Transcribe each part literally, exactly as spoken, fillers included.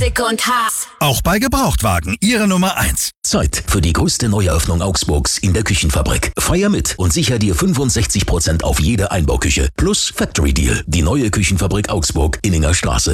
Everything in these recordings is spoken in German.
Heiko und Haas. Auch bei Gebrauchtwagen Ihre Nummer eins. Zeit für die größte Neueröffnung Augsburgs in der Küchenfabrik. Feier mit und sicher dir fünfundsechzig Prozent auf jede Einbauküche. Plus Factory Deal. Die neue Küchenfabrik Augsburg, Inninger Straße.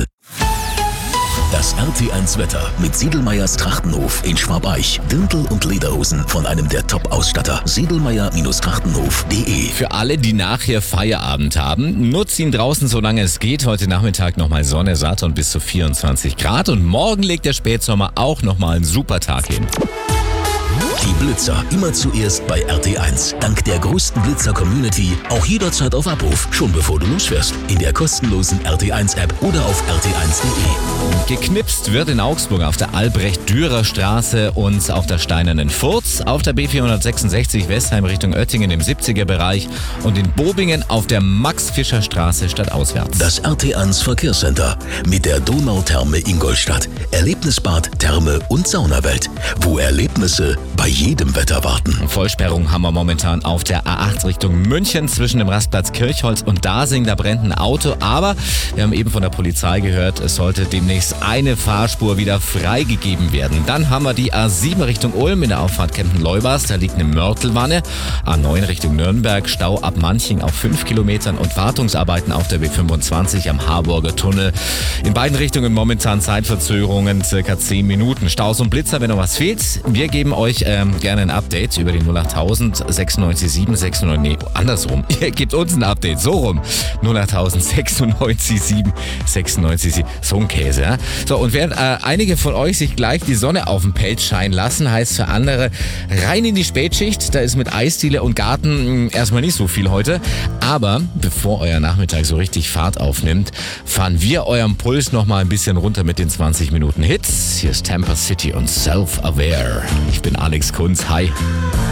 Das R T eins Wetter mit Sedlmayrs Trachtenhof in Schwabeich. Dirndl und Lederhosen von einem der Top-Ausstatter. sedlmayr Trachtenhof punkt de. Für alle, die nachher Feierabend haben, nutzt ihn draußen, solange es geht. Heute Nachmittag nochmal Sonne, Saturn bis zu vierundzwanzig Grad. Und morgen legt der Spätsommer auch nochmal einen super Tag hin. Die Blitzer immer zuerst bei R T eins. Dank der größten Blitzer-Community auch jederzeit auf Abruf, schon bevor du losfährst. In der kostenlosen R T eins App oder auf r t eins punkt de. Geknipst wird in Augsburg auf der Albrecht-Dürer-Straße und auf der Steinernen Furz, auf der B vierhundertsechsundsechzig Westheim Richtung Oettingen im siebziger Bereich und in Bobingen auf der Max-Fischer-Straße stadtauswärts. Das R T eins Verkehrscenter mit der Donautherme Ingolstadt. Erlebnisbad, Therme und Saunawelt, wo Erlebnisse bei jedem Wetter warten. Vollsperrung haben wir momentan auf der A acht Richtung München zwischen dem Rastplatz Kirchholz und Dasing. Da brennt ein Auto, aber wir haben eben von der Polizei gehört, es sollte demnächst eine Fahrspur wieder freigegeben werden. Dann haben wir die A sieben Richtung Ulm in der Auffahrt Kempten-Leubers. Da liegt eine Mörtelwanne. A neun Richtung Nürnberg, Stau ab Manching auf fünf Kilometern und Wartungsarbeiten auf der B fünfundzwanzig am Harburger Tunnel. In beiden Richtungen momentan Zeitverzögerungen, circa zehn Minuten. Staus und Blitzer, wenn noch was fehlt. Wir geben euch ähm, gerne ein Update über die null achttausend sechsundneunzig sieben sechsundneunzig. Nee, andersrum. Ihr gebt uns ein Update. So rum. null achttausend sechsundneunzig sieben sechsundneunzig sieben. So ein Käse, ja? So, und während äh, einige von euch sich gleich die Sonne auf dem Pelz scheinen lassen, heißt für andere rein in die Spätschicht. Da ist mit Eisdiele und Garten mh, erstmal nicht so viel heute. Aber bevor euer Nachmittag so richtig Fahrt aufnimmt, fahren wir eurem Puls noch mal ein bisschen runter mit den zwanzig Minuten Hits. Hier ist Tampa City und Self-Aware. Ich bin Alex Kunz. Hi.